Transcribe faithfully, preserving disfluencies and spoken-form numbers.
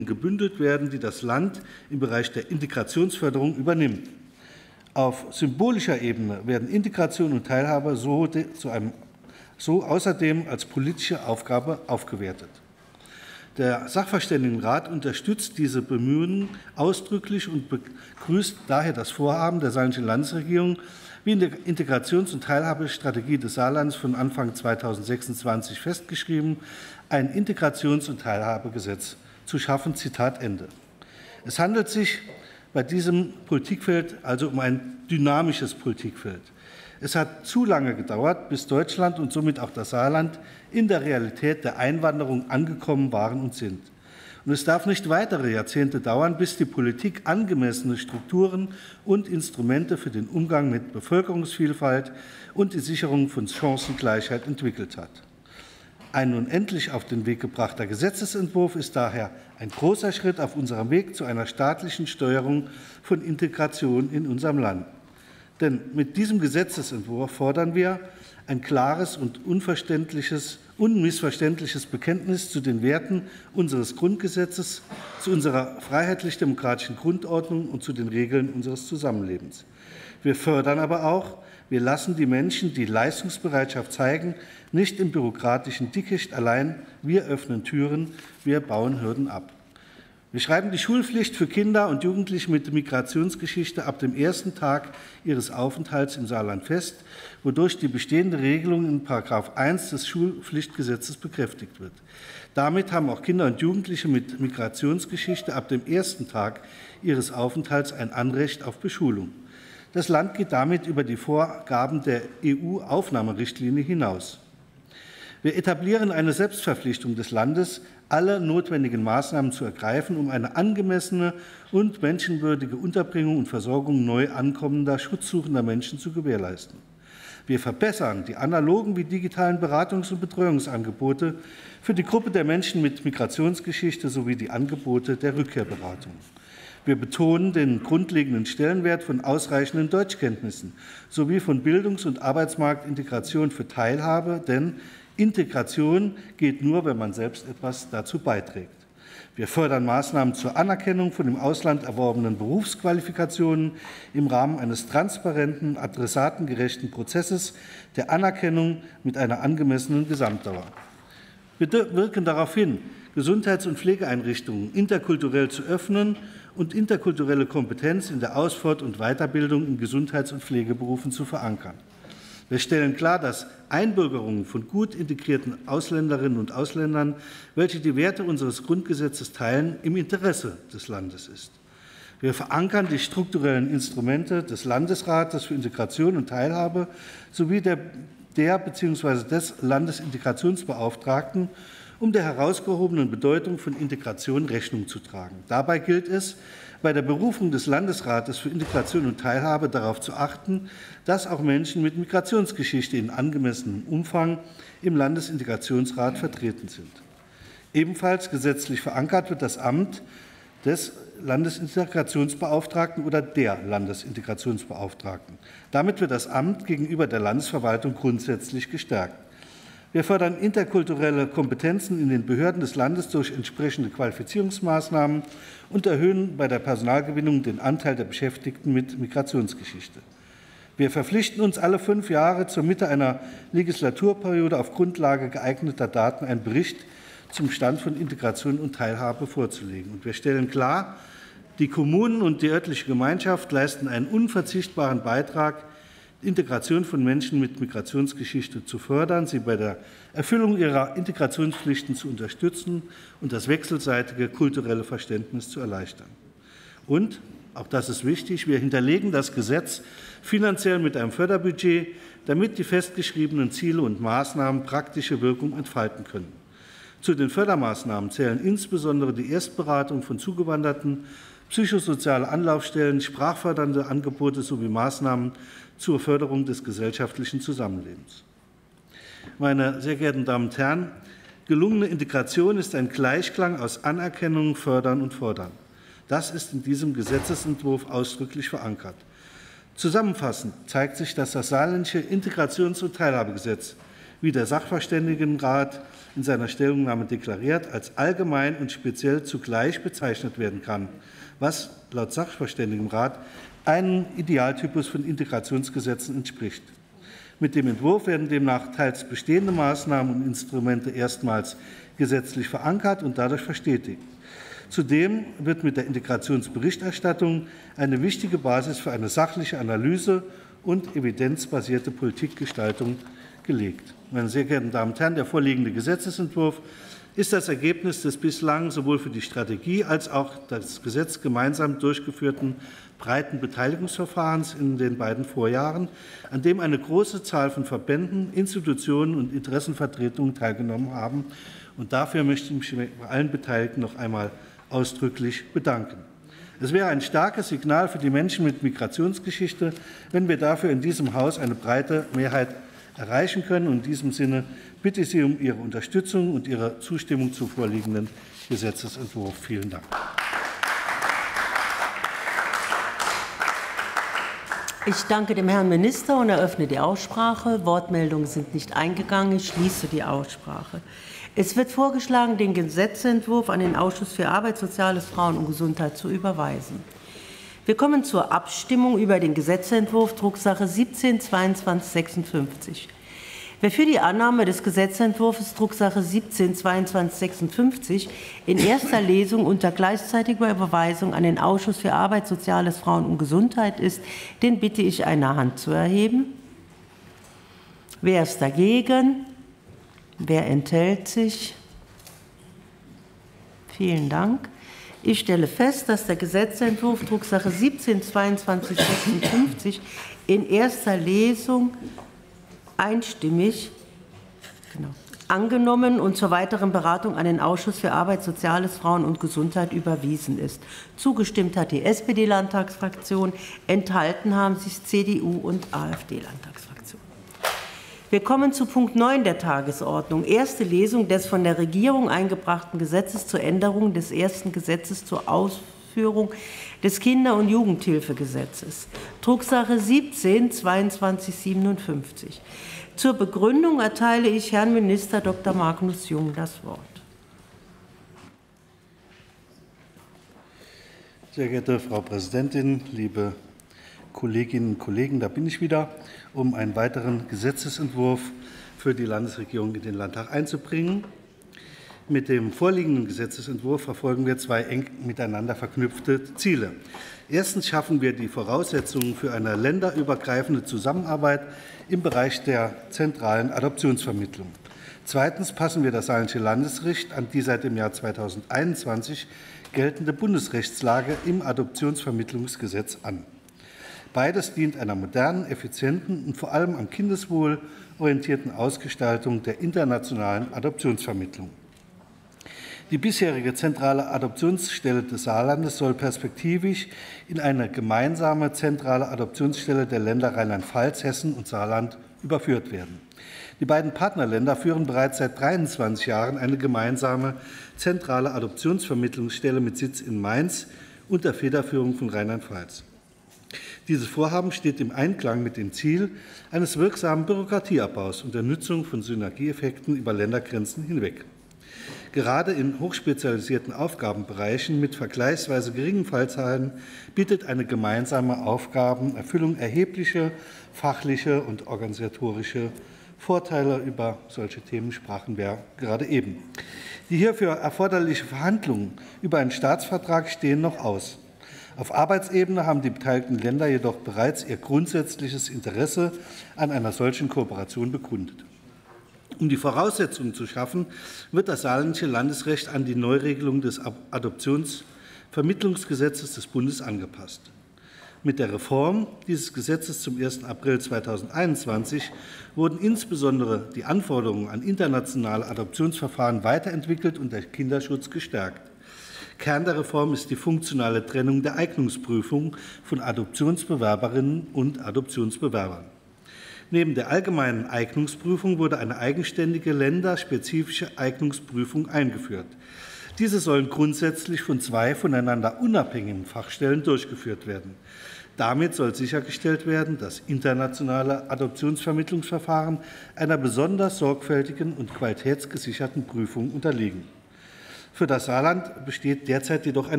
gebündelt werden, die das Land im Bereich der Integrationsförderung übernimmt. Auf symbolischer Ebene werden Integration und Teilhabe so, zu einem, so außerdem als politische Aufgabe aufgewertet. Der Sachverständigenrat unterstützt diese Bemühungen ausdrücklich und begrüßt daher das Vorhaben der saarländischen Landesregierung, wie in der Integrations- und Teilhabestrategie des Saarlandes von Anfang zweitausendsechsundzwanzig festgeschrieben, ein Integrations- und Teilhabegesetz zu schaffen. Zitat Ende. Es handelt sich bei diesem Politikfeld also um ein dynamisches Politikfeld. Es hat zu lange gedauert, bis Deutschland und somit auch das Saarland in der Realität der Einwanderung angekommen waren und sind. Und es darf nicht weitere Jahrzehnte dauern, bis die Politik angemessene Strukturen und Instrumente für den Umgang mit Bevölkerungsvielfalt und die Sicherung von Chancengleichheit entwickelt hat. Ein nun endlich auf den Weg gebrachter Gesetzesentwurf ist daher ein großer Schritt auf unserem Weg zu einer staatlichen Steuerung von Integration in unserem Land. Denn mit diesem Gesetzesentwurf fordern wir ein klares und unverständliches, unmissverständliches Bekenntnis zu den Werten unseres Grundgesetzes, zu unserer freiheitlich-demokratischen Grundordnung und zu den Regeln unseres Zusammenlebens. Wir fördern aber auch, wir lassen die Menschen, die Leistungsbereitschaft zeigen, nicht im bürokratischen Dickicht allein. Wir öffnen Türen, wir bauen Hürden ab. Wir schreiben die Schulpflicht für Kinder und Jugendliche mit Migrationsgeschichte ab dem ersten Tag ihres Aufenthalts im Saarland fest, wodurch die bestehende Regelung in Paragraph eins des Schulpflichtgesetzes bekräftigt wird. Damit haben auch Kinder und Jugendliche mit Migrationsgeschichte ab dem ersten Tag ihres Aufenthalts ein Anrecht auf Beschulung. Das Land geht damit über die Vorgaben der E U-Aufnahmerichtlinie hinaus. Wir etablieren eine Selbstverpflichtung des Landes, alle notwendigen Maßnahmen zu ergreifen, um eine angemessene und menschenwürdige Unterbringung und Versorgung neu ankommender, schutzsuchender Menschen zu gewährleisten. Wir verbessern die analogen wie digitalen Beratungs- und Betreuungsangebote für die Gruppe der Menschen mit Migrationsgeschichte sowie die Angebote der Rückkehrberatung. Wir betonen den grundlegenden Stellenwert von ausreichenden Deutschkenntnissen sowie von Bildungs- und Arbeitsmarktintegration für Teilhabe, denn Integration geht nur, wenn man selbst etwas dazu beiträgt. Wir fördern Maßnahmen zur Anerkennung von im Ausland erworbenen Berufsqualifikationen im Rahmen eines transparenten, adressatengerechten Prozesses der Anerkennung mit einer angemessenen Gesamtdauer. Wir wirken darauf hin, Gesundheits- und Pflegeeinrichtungen interkulturell zu öffnen und interkulturelle Kompetenz in der Ausfort- und Weiterbildung in Gesundheits- und Pflegeberufen zu verankern. Wir stellen klar, dass Einbürgerungen von gut integrierten Ausländerinnen und Ausländern, welche die Werte unseres Grundgesetzes teilen, im Interesse des Landes ist. Wir verankern die strukturellen Instrumente des Landesrates für Integration und Teilhabe sowie der, der bzw. des Landesintegrationsbeauftragten, um der herausgehobenen Bedeutung von Integration Rechnung zu tragen. Dabei gilt es, bei der Berufung des Landesrates für Integration und Teilhabe darauf zu achten, dass auch Menschen mit Migrationsgeschichte in angemessenem Umfang im Landesintegrationsrat vertreten sind. Ebenfalls gesetzlich verankert wird das Amt des Landesintegrationsbeauftragten oder der Landesintegrationsbeauftragten. Damit wird das Amt gegenüber der Landesverwaltung grundsätzlich gestärkt. Wir fördern interkulturelle Kompetenzen in den Behörden des Landes durch entsprechende Qualifizierungsmaßnahmen und erhöhen bei der Personalgewinnung den Anteil der Beschäftigten mit Migrationsgeschichte. Wir verpflichten uns, alle fünf Jahre zur Mitte einer Legislaturperiode auf Grundlage geeigneter Daten einen Bericht zum Stand von Integration und Teilhabe vorzulegen. Und wir stellen klar, die Kommunen und die örtliche Gemeinschaft leisten einen unverzichtbaren Beitrag, Integration von Menschen mit Migrationsgeschichte zu fördern, sie bei der Erfüllung ihrer Integrationspflichten zu unterstützen und das wechselseitige kulturelle Verständnis zu erleichtern. Und, auch das ist wichtig, wir hinterlegen das Gesetz finanziell mit einem Förderbudget, damit die festgeschriebenen Ziele und Maßnahmen praktische Wirkung entfalten können. Zu den Fördermaßnahmen zählen insbesondere die Erstberatung von Zugewanderten, psychosoziale Anlaufstellen, sprachfördernde Angebote sowie Maßnahmen zur Förderung des gesellschaftlichen Zusammenlebens. Meine sehr geehrten Damen und Herren, gelungene Integration ist ein Gleichklang aus Anerkennung, Fördern und Fordern. Das ist in diesem Gesetzesentwurf ausdrücklich verankert. Zusammenfassend zeigt sich, dass das saarländische Integrations- und Teilhabegesetz wie der Sachverständigenrat in seiner Stellungnahme deklariert, als allgemein und speziell zugleich bezeichnet werden kann, was laut Sachverständigenrat einem Idealtypus von Integrationsgesetzen entspricht. Mit dem Entwurf werden demnach teils bestehende Maßnahmen und Instrumente erstmals gesetzlich verankert und dadurch verstetigt. Zudem wird mit der Integrationsberichterstattung eine wichtige Basis für eine sachliche Analyse und evidenzbasierte Politikgestaltung gelegt. Meine sehr geehrten Damen und Herren, der vorliegende Gesetzentwurf ist das Ergebnis des bislang sowohl für die Strategie als auch das Gesetz gemeinsam durchgeführten breiten Beteiligungsverfahrens in den beiden Vorjahren, an dem eine große Zahl von Verbänden, Institutionen und Interessenvertretungen teilgenommen haben. Und dafür möchte ich mich bei allen Beteiligten noch einmal ausdrücklich bedanken. Es wäre ein starkes Signal für die Menschen mit Migrationsgeschichte, wenn wir dafür in diesem Haus eine breite Mehrheit erreichen können. Und in diesem Sinne bitte ich Sie um Ihre Unterstützung und Ihre Zustimmung zum vorliegenden Gesetzentwurf. Vielen Dank. Ich danke dem Herrn Minister und eröffne die Aussprache. Wortmeldungen sind nicht eingegangen. Ich schließe die Aussprache. Es wird vorgeschlagen, den Gesetzentwurf an den Ausschuss für Arbeit, Soziales, Frauen und Gesundheit zu überweisen. Wir kommen zur Abstimmung über den Gesetzentwurf Drucksache siebzehn zweiundzwanzig sechsundfünfzig. Wer für die Annahme des Gesetzentwurfs Drucksache siebzehn zweiundzwanzig sechsundfünfzig in erster Lesung unter gleichzeitiger Überweisung an den Ausschuss für Arbeit, Soziales, Frauen und Gesundheit ist, den bitte ich, eine Hand zu erheben. Wer ist dagegen? Wer enthält sich? Vielen Dank. Ich stelle fest, dass der Gesetzentwurf Drucksache siebzehn zweiundzwanzig sechsundfünfzig in erster Lesung einstimmig genau, angenommen und zur weiteren Beratung an den Ausschuss für Arbeit, Soziales, Frauen und Gesundheit überwiesen ist. Zugestimmt hat die S P D-Landtagsfraktion, enthalten haben sich C D U und AfD-Landtagsfraktion. Wir kommen zu Punkt neun der Tagesordnung. Erste Lesung des von der Regierung eingebrachten Gesetzes zur Änderung des ersten Gesetzes zur Ausführung des Kinder- und Jugendhilfegesetzes. Drucksache siebzehn zweiundzwanzig siebenundfünfzig. Zur Begründung erteile ich Herrn Minister Doktor Magnus Jung das Wort. Sehr geehrte Frau Präsidentin, liebe Kolleginnen und Kollegen, da bin ich wieder, um einen weiteren Gesetzentwurf für die Landesregierung in den Landtag einzubringen. Mit dem vorliegenden Gesetzentwurf verfolgen wir zwei eng miteinander verknüpfte Ziele. Erstens schaffen wir die Voraussetzungen für eine länderübergreifende Zusammenarbeit im Bereich der zentralen Adoptionsvermittlung. Zweitens passen wir das saarländische Landesrecht an die seit dem Jahr zweitausendeinundzwanzig geltende Bundesrechtslage im Adoptionsvermittlungsgesetz an. Beides dient einer modernen, effizienten und vor allem am Kindeswohl orientierten Ausgestaltung der internationalen Adoptionsvermittlung. Die bisherige zentrale Adoptionsstelle des Saarlandes soll perspektivisch in eine gemeinsame zentrale Adoptionsstelle der Länder Rheinland-Pfalz, Hessen und Saarland überführt werden. Die beiden Partnerländer führen bereits seit dreiundzwanzig Jahren eine gemeinsame zentrale Adoptionsvermittlungsstelle mit Sitz in Mainz unter Federführung von Rheinland-Pfalz. Dieses Vorhaben steht im Einklang mit dem Ziel eines wirksamen Bürokratieabbaus und der Nutzung von Synergieeffekten über Ländergrenzen hinweg. Gerade in hochspezialisierten Aufgabenbereichen mit vergleichsweise geringen Fallzahlen bietet eine gemeinsame Aufgabenerfüllung erhebliche fachliche und organisatorische Vorteile. Über solche Themen sprachen wir gerade eben. Die hierfür erforderliche Verhandlungen über einen Staatsvertrag stehen noch aus. Auf Arbeitsebene haben die beteiligten Länder jedoch bereits ihr grundsätzliches Interesse an einer solchen Kooperation bekundet. Um die Voraussetzungen zu schaffen, wird das saarländische Landesrecht an die Neuregelung des Adoptionsvermittlungsgesetzes des Bundes angepasst. Mit der Reform dieses Gesetzes zum ersten April zweitausendeinundzwanzig wurden insbesondere die Anforderungen an internationale Adoptionsverfahren weiterentwickelt und der Kinderschutz gestärkt. Kern der Reform ist die funktionale Trennung der Eignungsprüfung von Adoptionsbewerberinnen und Adoptionsbewerbern. Neben der allgemeinen Eignungsprüfung wurde eine eigenständige länderspezifische Eignungsprüfung eingeführt. Diese sollen grundsätzlich von zwei voneinander unabhängigen Fachstellen durchgeführt werden. Damit soll sichergestellt werden, dass internationale Adoptionsvermittlungsverfahren einer besonders sorgfältigen und qualitätsgesicherten Prüfung unterliegen. Für das Saarland besteht derzeit jedoch eine